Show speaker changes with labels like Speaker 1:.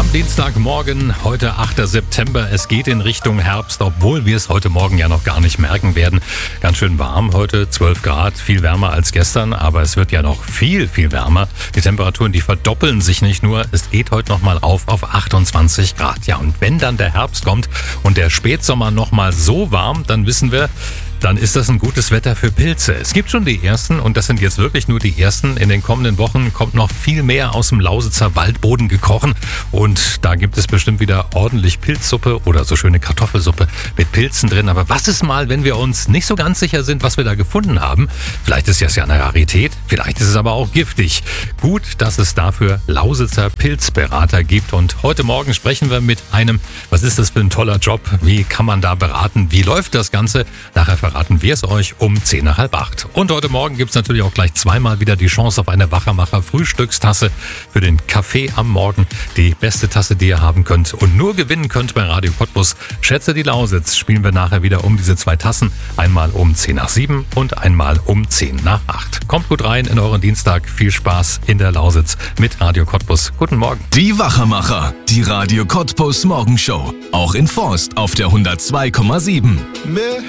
Speaker 1: am Dienstagmorgen, heute 8. September. Es geht in Richtung Herbst, obwohl wir es heute Morgen ja noch gar nicht merken werden. Ganz schön warm heute, 12 Grad, viel wärmer als gestern, aber es wird ja noch viel, viel wärmer. Die Temperaturen, die verdoppeln sich nicht nur, es geht heute nochmal auf 28 Grad. Ja, und wenn dann der Herbst kommt und der Spätsommer nochmal so warm, dann wissen wir, dann ist das ein gutes Wetter für Pilze. Es gibt schon die ersten und das sind jetzt wirklich nur die ersten. In den kommenden Wochen kommt noch viel mehr aus dem Lausitzer Waldboden gekrochen und da gibt es bestimmt wieder ordentlich Pilzsuppe oder so schöne Kartoffelsuppe mit Pilzen drin. Aber was ist mal, wenn wir uns nicht so ganz sicher sind, was wir da gefunden haben? Vielleicht ist das ja eine Rarität, vielleicht ist es aber auch giftig. Gut, dass es dafür Lausitzer Pilzberater gibt und heute Morgen sprechen wir mit einem, was ist das für ein toller Job? Wie kann man da beraten? Wie läuft das Ganze? Nachher verraten wir es euch um 7:45. Und heute Morgen gibt es natürlich auch gleich zweimal wieder die Chance auf eine Wachermacher Frühstückstasse für den Kaffee am Morgen. Die beste Tasse, die ihr haben könnt und nur gewinnen könnt bei Radio Cottbus. Schätze die Lausitz spielen wir nachher wieder um diese zwei Tassen. Einmal um 7:10 und einmal um 7:50. Kommt gut rein in euren Dienstag. Viel Spaß in der Lausitz mit Radio Cottbus. Guten Morgen.
Speaker 2: Die Wachermacher, die Radio Cottbus Morgenshow. Auch in Forst auf der 102,7.